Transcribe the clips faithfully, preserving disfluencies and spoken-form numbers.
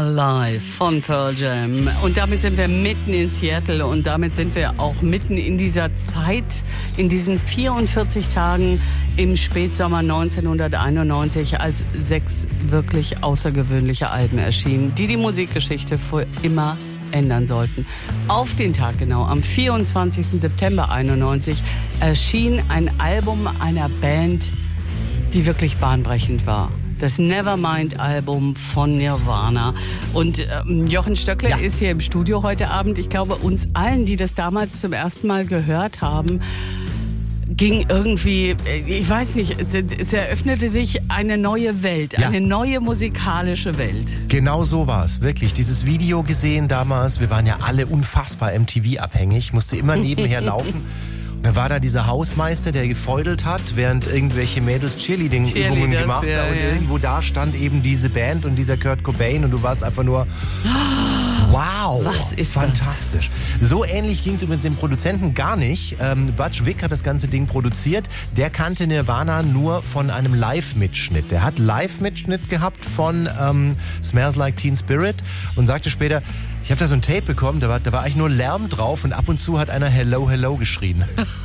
Alive von Pearl Jam. Und damit sind wir mitten in Seattle und damit sind wir auch mitten in dieser Zeit, in diesen vierundvierzig Tagen im Spätsommer neunzehnhunderteinundneunzig, als sechs wirklich außergewöhnliche Alben erschienen, die die Musikgeschichte für immer ändern sollten. Auf den Tag genau, am vierundzwanzigsten September einundneunzig, erschien ein Album einer Band, die wirklich bahnbrechend war. Das Nevermind-Album von Nirvana. Und ähm, Jochen Stöckle ja. ist hier im Studio heute Abend. Ich glaube, uns allen, die das damals zum ersten Mal gehört haben, ging irgendwie, ich weiß nicht, es, es eröffnete sich eine neue Welt, ja. eine neue musikalische Welt. Genau so war es, wirklich. Dieses Video gesehen damals, wir waren ja alle unfassbar M T V-abhängig, musste immer nebenher laufen. Da war da dieser Hausmeister, der gefeudelt hat, während irgendwelche Mädels Cheerleading-Übungen gemacht ja, haben. Und ja. irgendwo da stand eben diese Band und dieser Kurt Cobain und du warst einfach nur wow, was ist fantastisch. Das? So ähnlich ging es übrigens dem Produzenten gar nicht. Ähm, Butch Vig hat das ganze Ding produziert. Der kannte Nirvana nur von einem Live-Mitschnitt. Der hat Live-Mitschnitt gehabt von ähm, Smells Like Teen Spirit und sagte später, ich habe da so ein Tape bekommen, da war, da war eigentlich nur Lärm drauf und ab und zu hat einer Hello, Hello geschrien.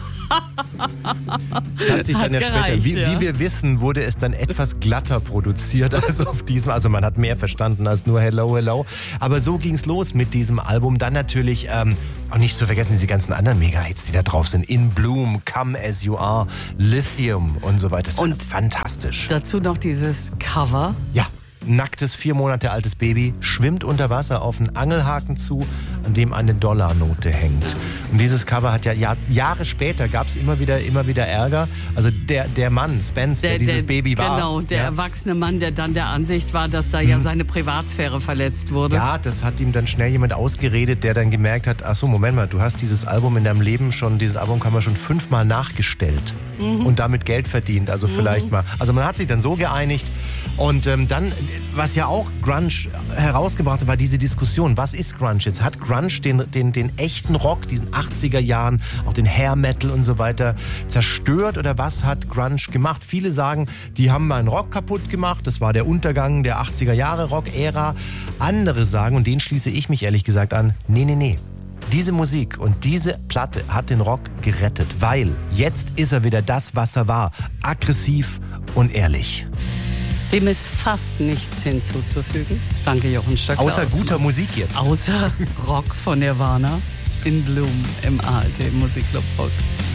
Das hat sich dann hat ja gereicht, später, wie, ja. wie wir wissen, wurde es dann etwas glatter produziert als auf diesem. Also man hat mehr verstanden als nur Hello, Hello. Aber so ging es los mit diesem Album. Dann natürlich, ähm, auch nicht zu vergessen, diese ganzen anderen Mega-Hits, die da drauf sind. In Bloom, Come As You Are, Lithium und so weiter. Das und war fantastisch. Dazu noch dieses Cover. Ja. Nacktes, vier Monate altes Baby schwimmt unter Wasser auf einen Angelhaken zu, an dem eine Dollarnote hängt. Und dieses Cover hat ja Jahr, Jahre später gab es immer wieder, immer wieder Ärger. Also der, der Mann, Spence, der, der dieses der, Baby war. Genau, der ja. erwachsene Mann, der dann der Ansicht war, dass da mhm. ja seine Privatsphäre verletzt wurde. Ja, das hat ihm dann schnell jemand ausgeredet, der dann gemerkt hat, ach so, Moment mal, du hast dieses Album in deinem Leben schon, dieses Album kann man schon fünfmal nachgestellt mhm. und damit Geld verdient. Also mhm. vielleicht mal. Also man hat sich dann so geeinigt und ähm, dann, was ja auch Grunge herausgebracht hat, war diese Diskussion, was ist Grunge jetzt? Hat Grunge den, den, den echten Rock, diesen achtziger Jahren, auch den Hair Metal und so weiter zerstört oder was hat Grunge gemacht? Viele sagen, die haben meinen Rock kaputt gemacht, das war der Untergang der achtziger Jahre Rock-Ära. Andere sagen, und den schließe ich mich ehrlich gesagt an, nee, nee, nee. Diese Musik und diese Platte hat den Rock gerettet, weil jetzt ist er wieder das, was er war. Aggressiv und ehrlich. Dem ist fast nichts hinzuzufügen. Danke, Jochen Stöckle. Außer guter Musik jetzt. Außer Rock von Nirvana in Bloom im A R D Musikclub Rock.